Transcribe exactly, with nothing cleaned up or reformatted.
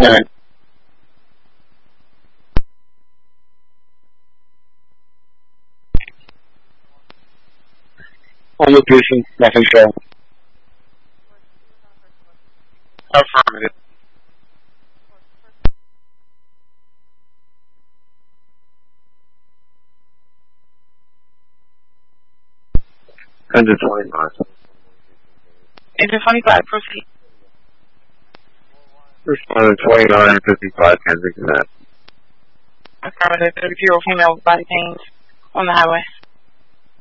All right. On location, nothing show. Affirmative. Engine twenty-five. Engine twenty-five, proceed. Responding twenty-nine fifty-five Kensington Ave. Affirmative, thirty female body pains on the highway.